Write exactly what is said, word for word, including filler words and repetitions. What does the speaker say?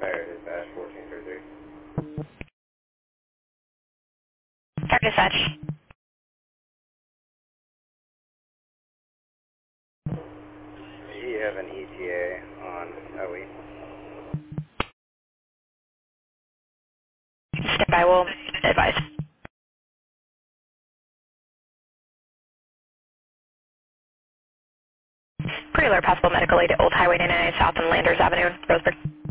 Fire dispatch fourteen thirty-three. Fire dispatch. You have an E T A on O E. Stand by, will advise. Pre-alert possible medical aid at Old Highway ninety-nine South and Landers Avenue, Roseburg.